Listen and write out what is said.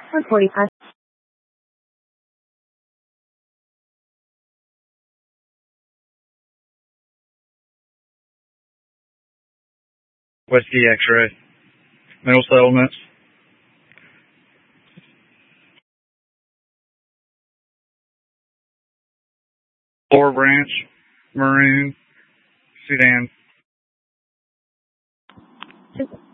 145. Whiskey X-ray. Middle Settlements. Floor Branch. Maroon. Sedan.